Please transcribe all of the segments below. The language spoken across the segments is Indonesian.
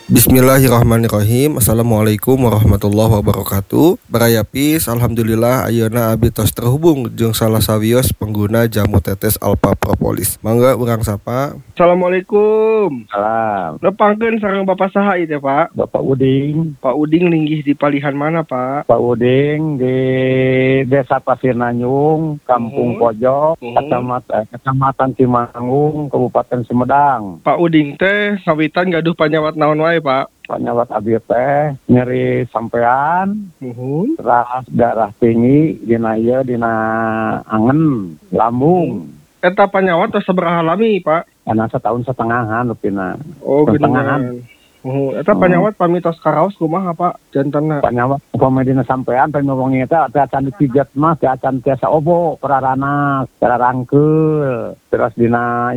Bismillahirrahmanirrahim. Assalamualaikum warahmatullahi wabarakatuh. Barayapis, alhamdulillah ayeuna abdi tos terhubung jeung salah sawios pengguna jamu tetes Alpha Propolis. Mangga urang sapa. Assalamualaikum. Salam. Nepangkeun sareng Bapak saha ieu teh, Pak? Bapak Uding. Pak Uding linggih di palihan mana, Pak? Pak Uding di Desa Pasir Nanyung, Kampung Pojok, Kecamatan Cimangung, Kabupaten Sumedang. Pak Uding teh ngawitan gaduh panyawat naon wae, Pak? Panyawat abdi teh nyeri sampean, terus darah tinggi dina angen, lambung. Eta panyawat tos sabaraha lami, Pak? Karena setahun setengahan lupina. Oh, geningan. Eta panyawat pamitos karaos kumaha, Pak? Jantanna. Panyawat upama dina sampean pamewongi eta teh acan dipijet mah teh acan tiasa obo perarana, rangkeul. Terus dina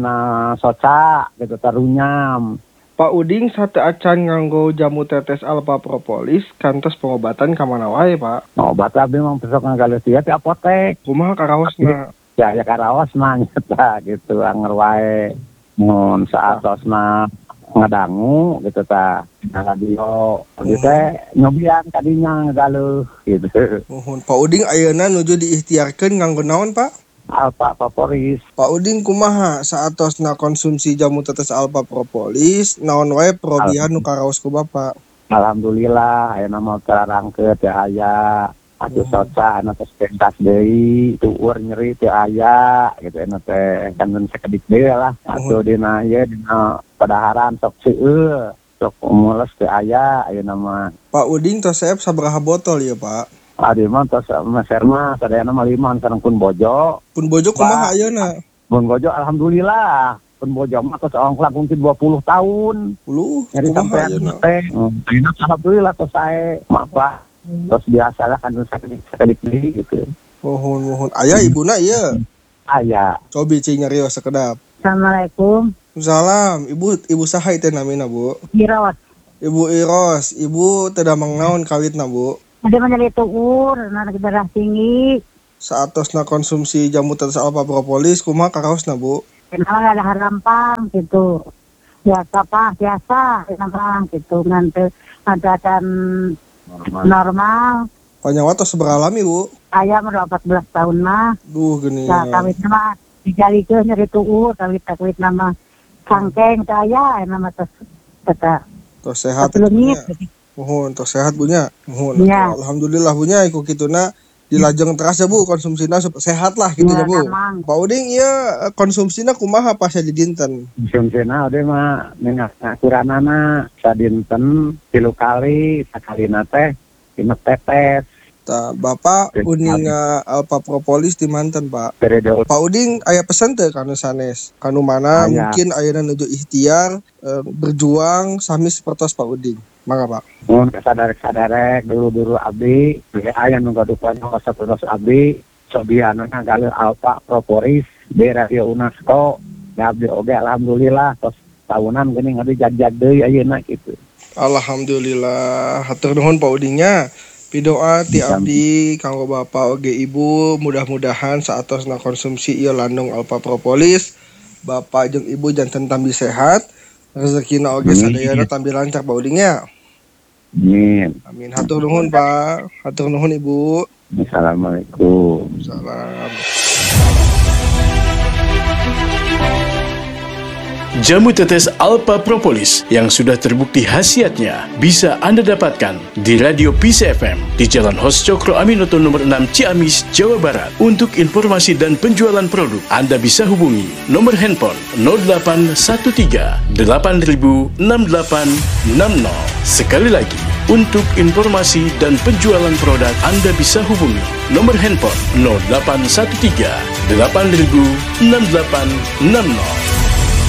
soca gitu tarunyam. Pak Uding sate acan nganggo jamu tetes Alpha Propolis kantos pengobatan ka mana wae, Pak? Obat abdi mah besok ngagaleus di apotek. Kumaha karaosna? Ya karaosna nyata gitu anger wae. Mun saatosna ngadangu gitu tah na radio gitu teh nyobian kadinya ngagaleus gitu. Pak Uding ayeuna nuju diikhtiarkeun nganggo naon, Pak? Alpha Propolis. Pak Uding kumaha saatosna konsumsi jamu tetes Alpha Propolis naon wae perobihan nu karaos ku Bapak? Alhamdulillah ayeuna mah terarangkeun teh aya atuh soca anu teh pentas deui tueur nyeri teh aya gitu anu teh kangen sakedik deui lah atuh dina padaharan sok seueur sok mules teh aya ayeuna mah. Pak Uding tos saep sabaraha botol ya, Pak? Adi mah tos meser mah sadayana mah 5 sareng pun bojo. Pun bojo kumaha ayeuna? Pun bojo alhamdulillah. Pun bojo mah tos ongklak mungkin 20 tahun. 10 nyeri sampean teh. Ayeuna alhamdulillah tos sae mah terus biasalah kan sakedik gitu. Mohon. Aya ibuna ieu? Aya. Cobi cing nyarios sakedap. Assalamualaikum. Salam. Ibu saha teh namina, Bu? Iros. Ibu Iros. Ibu teu damang naon kawitna, Bu? Ada menjadi tuur, anak darah tinggi. Saatosna konsumsi jamu tetes Alpha Propolis kumaha karaosna, Bu? Kenapa ada harampang gitu. Biasa harampang gitu. Nanti ada dan normal. Panyawat tos sabaraha lami, Bu? Ayam udah 14 tahun mah. Duh geuning. Ya kawit mah dijalikeun nyeri tuur, kawit nama sangkeng saya nama tos kata. Tos sehat. Mohon tos sehat bunya. Mohon. Ya. Alhamdulillah bunya iku kituna dilajeng teras ya, Bu, konsumsina sehat lah gitu ya, Bu. Pak Uding ieu konsumsina kumaha pas di dinten? Konsumsina ade mah minyak akuranana sadinten 3 kali, sakalina teh 5 tetes. Tah, Bapak Uding Alpha Propolis di manten, Pak. Periode. Pak Uding aya pesen teh kanu sanes? Kanu mana mungkin ayeuna nuju ikhtiar berjuang sami sapertos Pak Uding. Mangga, Pak. Mun sadarek dulu abdi, aya nu gaduh sapertos abdi, sobiana ngagaleus Alpha Propolis di Radio UNESCO. Da abdi oge alhamdulillah tos tahunan geuning abdi jag-jag deui ayeuna kitu. Alhamdulillah, hatur nuhun Pak Udingnya. Pidoa ti abdi kanggo Bapak oge Ibu, mudah-mudahan saatosna konsumsi ieu landung Alpha Propolis, Bapak jeung Ibu janten tambi sehat, rezekina oge sadayana tambi lancar Pak Udingnya. Amin. Hatur nuhun Pak, hatur nuhun Ibu. Assalamualaikum. Salam. Jamu tetes Alpha Propolis yang sudah terbukti khasiatnya bisa Anda dapatkan di Radio Peace FM di Jalan Hos Cokro Aminoto nomor 6 Ciamis, Jawa Barat. Untuk informasi dan penjualan produk, Anda bisa hubungi nomor handphone 0813 8000 6860. Sekali lagi, untuk informasi dan penjualan produk, Anda bisa hubungi nomor handphone 0813 8000 6860.